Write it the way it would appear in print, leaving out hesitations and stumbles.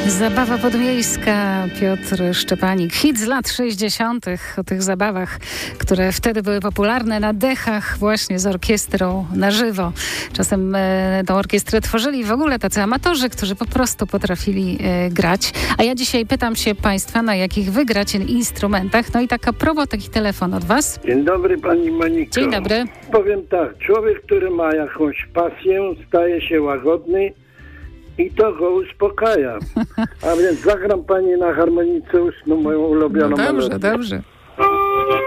Zabawa podmiejska, Piotr Szczepanik. Hit z lat 60. o tych zabawach, które wtedy były popularne na dechach właśnie z orkiestrą na żywo. Czasem tą orkiestrę tworzyli w ogóle tacy amatorzy, którzy po prostu potrafili grać. A ja dzisiaj pytam się Państwa, na jakich wy gracie instrumentach. No i tak a propos, taki telefon od Was. Dzień dobry Pani Moniko. Dzień dobry. Powiem tak, człowiek, który ma jakąś pasję, staje się łagodny i to go uspokaja. A więc zagram Pani na harmonice ustną moją ulubioną No dobrze, melodię. dobrze.